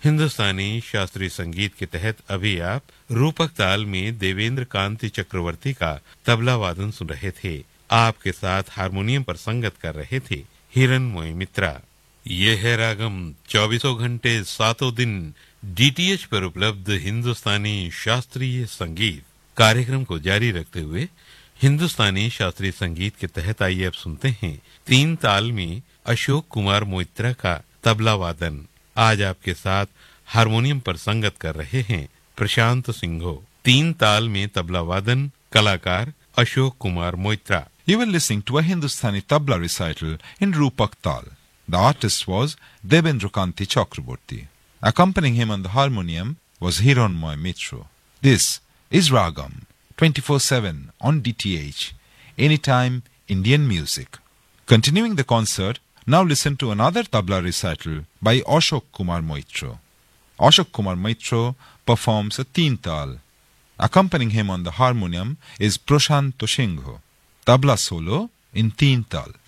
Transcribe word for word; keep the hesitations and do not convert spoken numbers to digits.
हिंदुस्तानी शास्त्रीय संगीत के तहत अभी आप रूपक ताल में देवेंद्र कांति चक्रवर्ती का तबला वादन सुन रहे थे। आपके साथ हारमोनियम पर संगत कर रहे थे हिरण्मय मित्रा। ये है रागम, चौबीसों घंटे सातों दिन डीटीएच पर उपलब्ध हिंदुस्तानी शास्त्रीय संगीत। कार्यक्रम को जारी रखते हुए हिंदुस्तानी शास्त्रीय संगीत के तहत आइए अब सुनते हैं तीन ताल में अशोक कुमार मोइत्रा का तबला वादन। आज आपके साथ हारमोनियम पर संगत कर रहे हैं प्रशांत सिंघो। तीन ताल में तबला वादन, कलाकार Ashok Kumar Moitra. You were listening to a Hindustani tabla recital in Rupak Tal. The artist was Devendra Kanti Chakraborty. Accompanying him on the harmonium was Hiranmoy Mitra. This is Ragam, twenty-four seven on D T H, anytime Indian music. Continuing the concert, now listen to another tabla recital by Ashok Kumar Moitra. Ashok Kumar Moitra performs a teen tal. Accompanying him on the harmonium is Prashant Singh. Tabla solo in teen tal.